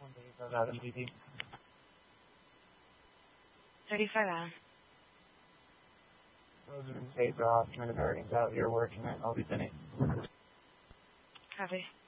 Out MDD. 35 hours. Those are days are off, kind of areas out. You're working it. I'll be finished. Copy.